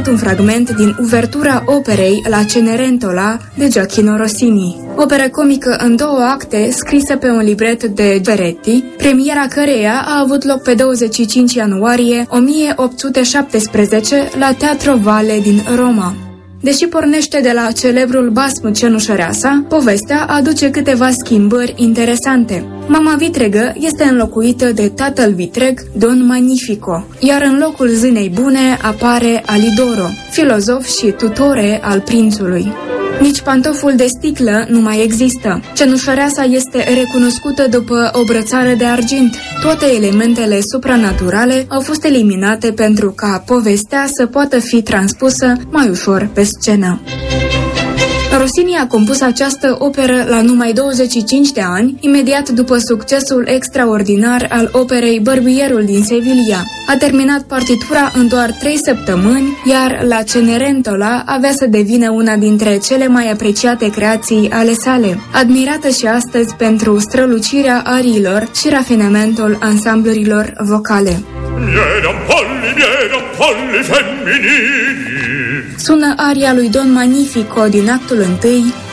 un fragment din uvertura operei La Cenerentola de Gioachino Rossini. Operă comică în 2 acte, scrisă pe un libret de Peretti, premiera căreia a avut loc pe 25 ianuarie 1817 la Teatro Valle din Roma. Deși pornește de la celebrul basm Cenușăreasa, povestea aduce câteva schimbări interesante. Mama vitregă este înlocuită de tatăl vitreg, Don Magnifico, iar în locul zânei bune apare Alidoro, filozof și tutore al prințului. Nici pantoful de sticlă nu mai există. Cenușăreasa este recunoscută după o brățară de argint. Toate elementele supranaturale au fost eliminate pentru ca povestea să poată fi transpusă mai ușor pe scenă. Rossini a compus această operă la numai 25 de ani, imediat după succesul extraordinar al operei Bărbierul din Sevilla. A terminat partitura în doar 3 săptămâni, iar La Cenerentola avea să devină una dintre cele mai apreciate creații ale sale, admirată și astăzi pentru strălucirea ariilor și rafinamentul ansamblurilor vocale. Sună aria lui Don Magnifico din actul 1,